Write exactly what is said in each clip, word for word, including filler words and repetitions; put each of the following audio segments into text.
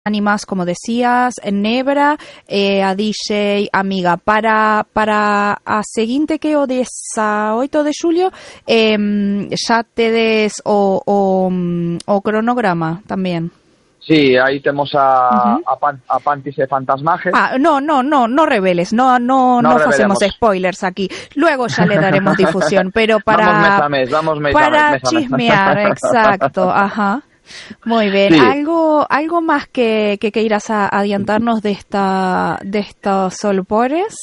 Ánimas, como decías, Nebra, eh, a D J Amiga. Para para a seguinte que o dezaoito de xulio, eh, xa tedes o, o, o cronograma tamén. Sí, aí temos a, uh-huh. a, pan, a Pantis e Fantasmaje. Ah, no, no, no, no reveles, no, no, no, no facemos spoilers aquí. Luego ya le daremos difusión, pero para... Vamos mes a mes, vamos mes para a mes. Para chismear, exacto, ajá. Muy bien, sí. algo algo más que, que queiras a, adiantarnos de esta de estos solpores?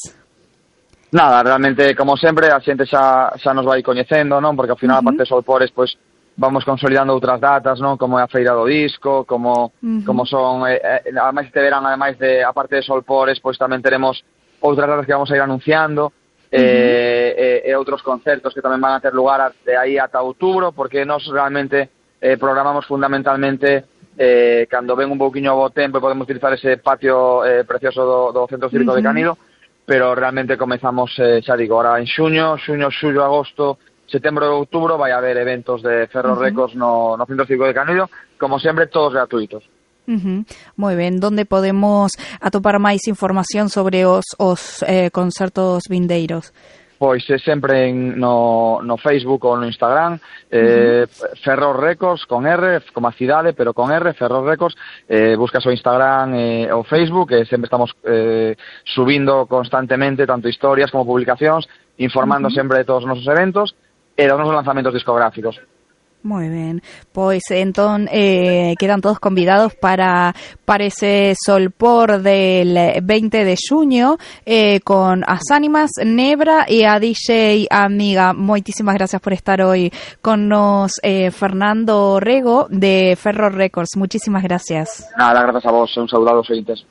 Nada, realmente, como sempre, a xente xa, xa nos vai coñecendo, non? Porque ao final, uh-huh. a parte de solpores, pois, vamos consolidando outras datas, non? Como é a Feira do Disco, como uh-huh. como son, eh, eh, ademais este verán, ademais de, a parte de solpores, pois tamén teremos outras datas que vamos a ir anunciando, uh-huh. eh, eh, e outros concertos que tamén van a ter lugar de aí ata outubro, porque nos realmente eh, programamos fundamentalmente eh, cando ven un pouquiño bo tempo e podemos utilizar ese patio eh, precioso do, do Centro Cívico uh-huh. de Canido, pero realmente comezamos, eh, xa digo, ahora en xuño, xuño, xullo, agosto, setembro e outubro vai haber eventos de Ferro uh-huh. Records no, no Centro Cívico de Canido, como sempre, todos gratuitos. Uh-huh. Moi ben, donde podemos atopar máis información sobre os, os eh, concertos vindeiros? Pois é sempre en, no, no Facebook ou no Instagram, eh, uh-huh. Ferro Records con R, como a cidade, pero con R, Ferro Records, eh, buscas o Instagram e eh, o Facebook, e sempre estamos eh, subindo constantemente tanto historias como publicacións, informando uh-huh. sempre de todos os nosos eventos e dos nosos lanzamentos discográficos. Muy bien, pues entonces eh, quedan todos convidados para, para ese solpor del veinte de xuño eh, con as Ánimas, Nebra e a D J Amiga. Moitísimas gracias por estar hoy con nos, eh, Fernando Rego de Ferro Records. Muchísimas gracias. Nada, gracias a vos, un saludo a los oyentes.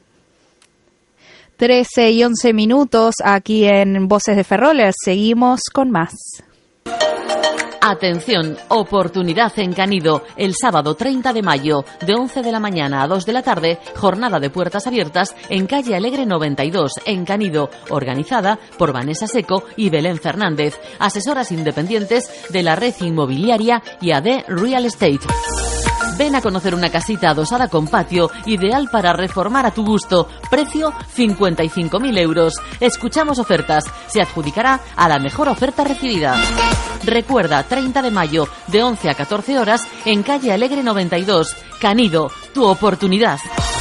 trece y once minutos aquí en Voces de Ferroles. Seguimos con más. Atención, oportunidad en Canido, el sábado treinta de mayo, de once de la mañana a dos de la tarde, jornada de puertas abiertas en calle Alegre noventa y dos, en Canido, organizada por Vanessa Seco y Belén Fernández, asesoras independientes de la red inmobiliaria y A D Real Estate. Ven a conocer una casita adosada con patio, ideal para reformar a tu gusto. Precio cincuenta y cinco mil euros. Escuchamos ofertas. Se adjudicará a la mejor oferta recibida. Recuerda, treinta de mayo, de once a catorce horas, en calle Alegre noventa y dos. Canido, tu oportunidad.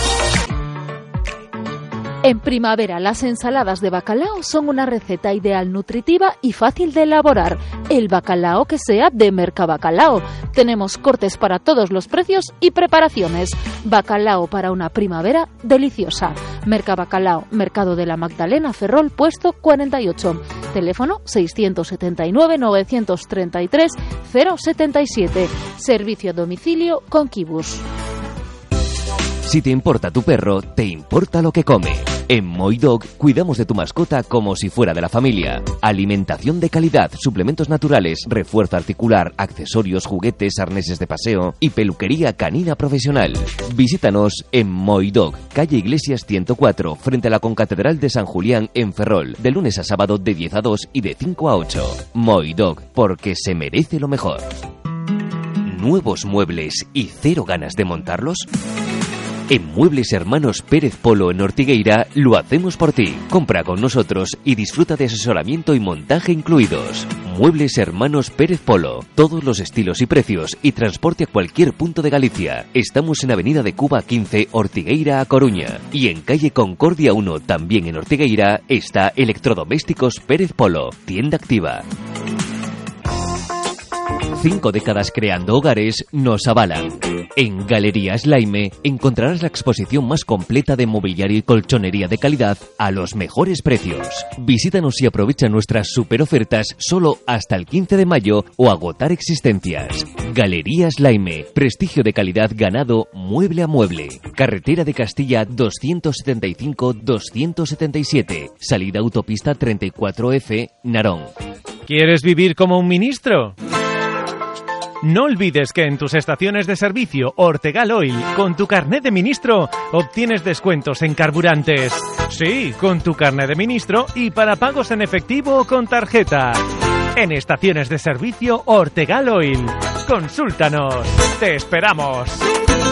En primavera, las ensaladas de bacalao son una receta ideal, nutritiva y fácil de elaborar. El bacalao que sea de Mercabacalao. Tenemos cortes para todos los precios y preparaciones. Bacalao para una primavera deliciosa. Mercabacalao, Mercado de la Magdalena, Ferrol, puesto cuarenta y ocho. Teléfono seiscientos setenta y nueve, novecientos treinta y tres, cero setenta y siete. Servicio a domicilio con Kibus. Si te importa tu perro, te importa lo que come. En Moi Dog cuidamos de tu mascota como si fuera de la familia. Alimentación de calidad, suplementos naturales, refuerzo articular, accesorios, juguetes, arneses de paseo y peluquería canina profesional. Visítanos en Moi Dog, calle Iglesias ciento cuatro, frente a la Concatedral de San Julián en Ferrol, de lunes a sábado de diez a dos y de cinco a ocho. Moi Dog, porque se merece lo mejor. ¿Nuevos muebles y cero ganas de montarlos? En Muebles Hermanos Pérez Polo en Ortigueira lo hacemos por ti. Compra con nosotros y disfruta de asesoramiento y montaje incluidos. Muebles Hermanos Pérez Polo. Todos los estilos y precios y transporte a cualquier punto de Galicia. Estamos en Avenida de Cuba quince, Ortigueira a Coruña. Y en calle Concordia uno, también en Ortigueira, está Electrodomésticos Pérez Polo. Tienda activa. Cinco décadas creando hogares nos avalan. En Galería Slaime encontrarás la exposición más completa de mobiliario y colchonería de calidad a los mejores precios. Visítanos y aprovecha nuestras super ofertas solo hasta el quince de mayo o agotar existencias. Galería Slaime, prestigio de calidad ganado mueble a mueble. Carretera de Castilla doscientos setenta y cinco doscientos setenta y siete, salida autopista treinta y cuatro F, Narón. ¿Quieres vivir como un ministro? No olvides que en tus estaciones de servicio Ortegal Oil, con tu carnet de ministro, obtienes descuentos en carburantes. Sí, con tu carnet de ministro y para pagos en efectivo o con tarjeta. En estaciones de servicio Ortegal Oil. Consúltanos. ¡Te esperamos!